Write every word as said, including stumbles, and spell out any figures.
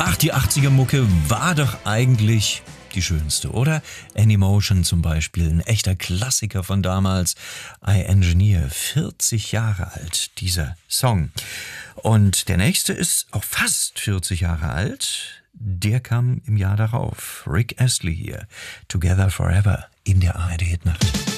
Ach, die achtziger-Mucke war doch eigentlich die schönste, oder? Anymotion zum Beispiel, ein echter Klassiker von damals. I Engineer, vierzig Jahre alt, dieser Song. Und der nächste ist auch fast vierzig Jahre alt. Der kam im Jahr darauf. Rick Astley hier, Together Forever in der A R D Hitnacht.